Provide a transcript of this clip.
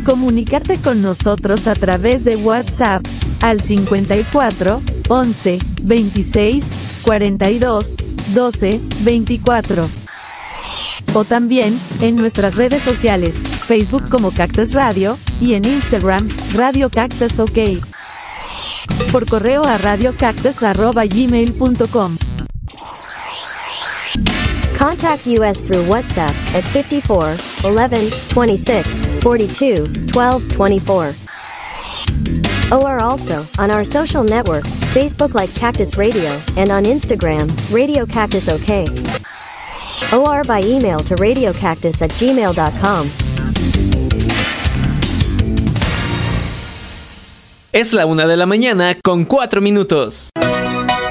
Comunicarte con nosotros a través de WhatsApp al 54 11 26 42 12 24. O también en nuestras redes sociales, Facebook como Cactus Radio y en Instagram, Radio Cactus OK. Por correo a radiocactus@gmail.com. Contact us through WhatsApp at 54 11 26 42 12 24. Or also on our social networks, Facebook like Cactus Radio and on Instagram, Radio Cactus OK. Or by email to radiocactus@gmail.com. Es la 1 de la mañana con 4 minutos.